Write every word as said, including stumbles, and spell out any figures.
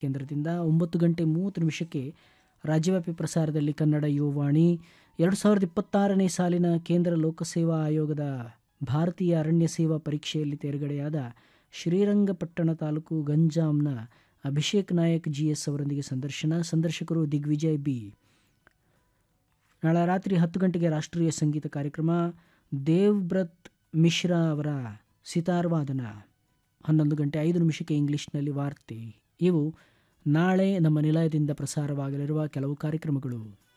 ಕೇಂದ್ರದಿಂದ ಒಂಬತ್ತು ಗಂಟೆ ಮೂವತ್ತು ನಿಮಿಷಕ್ಕೆ ರಾಜ್ಯವ್ಯಾಪಿ ಪ್ರಸಾರದಲ್ಲಿ ಕನ್ನಡ ಯುವವಾಣಿ. ಎರಡು ಸಾವಿರದ ಇಪ್ಪತ್ತಾರನೇ ಸಾಲಿನ ಕೇಂದ್ರ ಲೋಕಸೇವಾ ಆಯೋಗದ ಭಾರತೀಯ ಅರಣ್ಯ ಸೇವಾ ಪರೀಕ್ಷೆಯಲ್ಲಿ ತೇರ್ಗಡೆಯಾದ ಶ್ರೀರಂಗಪಟ್ಟಣ ತಾಲೂಕು ಗಂಜಾಂನ ಅಭಿಷೇಕ್ ನಾಯಕ್ ಜಿಎಸ್ ಅವರೊಂದಿಗೆ ಸಂದರ್ಶನ. ಸಂದರ್ಶಕರು ದಿಗ್ವಿಜಯ್ ಬಿ. ನಾಳೆ ರಾತ್ರಿ ಹತ್ತು ಗಂಟೆಗೆ ರಾಷ್ಟ್ರೀಯ ಸಂಗೀತ ಕಾರ್ಯಕ್ರಮ. ದೇವ್ಬ್ರತ್ ಮಿಶ್ರಾ ಅವರ ಸಿತಾರ್ ವಾದನ. ಹನ್ನೊಂದು ಗಂಟೆ ಐದು ನಿಮಿಷಕ್ಕೆ ಇಂಗ್ಲಿಷ್ನಲ್ಲಿ ವಾರ್ತೆ. ಇವು ನಾಳೆ ನಮ್ಮ ನಿಲಯದಿಂದ ಪ್ರಸಾರವಾಗಲಿರುವ ಕೆಲವು ಕಾರ್ಯಕ್ರಮಗಳು.